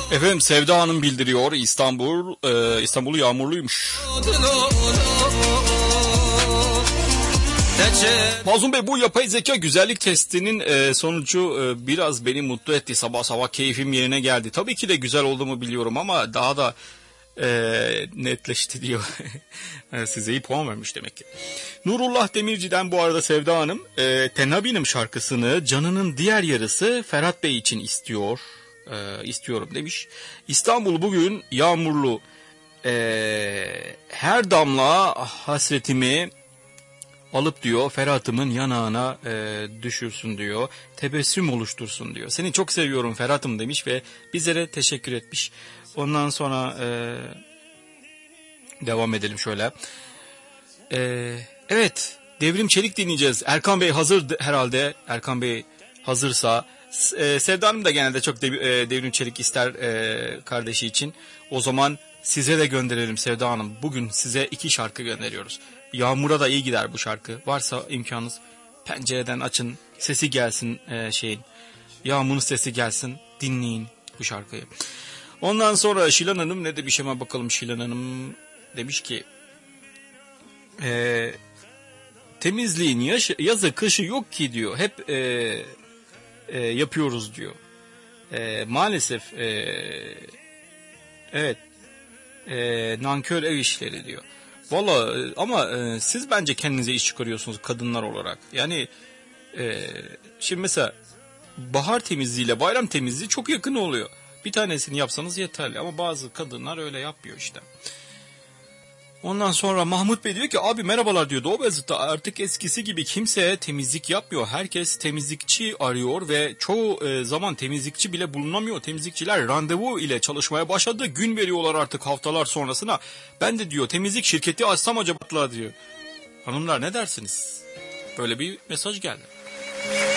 Efendim Sevda Hanım bildiriyor İstanbul yağmurluymuş. Mazlum Bey, bu yapay zeka güzellik testinin sonucu biraz beni mutlu etti. Sabah sabah keyfim yerine geldi. Tabii ki de güzel olduğumu biliyorum ama daha da netleşti diyor. Size iyi puan vermiş demek ki. Nurullah Demirci'den bu arada Sevda Hanım Tenabinim şarkısını canının diğer yarısı Ferhat Bey için istiyorum demiş. İstanbul bugün yağmurlu. Her damla hasretimi alıp diyor Ferhat'ımın yanağına düşürsün diyor. Tebessüm oluştursun diyor. Seni çok seviyorum Ferhat'ım demiş ve bizlere teşekkür etmiş. Ondan sonra devam edelim şöyle. Evet, Devrim Çelik dinleyeceğiz. Erkan Bey hazır herhalde. Erkan Bey hazırsa. Sevda Hanım da genelde çok Devrim Çelik ister kardeşi için. O zaman size de gönderelim Sevda Hanım. Bugün size 2 şarkı gönderiyoruz. Yağmura da iyi gider bu şarkı. Varsa imkanınız pencereden açın. Sesi gelsin Yağmurun sesi gelsin. Dinleyin bu şarkıyı. Ondan sonra Şilan Hanım ne demiş, hemen bakalım. Şilan Hanım demiş ki temizliğin yazı kışı yok ki diyor. Hep yapıyoruz diyor. Maalesef evet nankör ev işleri diyor. Valla ama siz bence kendinize iş çıkarıyorsunuz kadınlar olarak. Yani şimdi mesela bahar temizliğiyle bayram temizliği çok yakın oluyor. Bir tanesini yapsanız yeterli ama bazı kadınlar öyle yapmıyor işte. Ondan sonra Mahmut Bey diyor ki abi merhabalar diyor. Doğu Beyazıt'ta artık eskisi gibi kimse temizlik yapmıyor. Herkes temizlikçi arıyor ve çoğu zaman temizlikçi bile bulunamıyor. Temizlikçiler randevu ile çalışmaya başladı. Gün veriyorlar artık haftalar sonrasına. Ben de diyor temizlik şirketi açsam acaba diyor. Hanımlar ne dersiniz? Böyle bir mesaj geldi.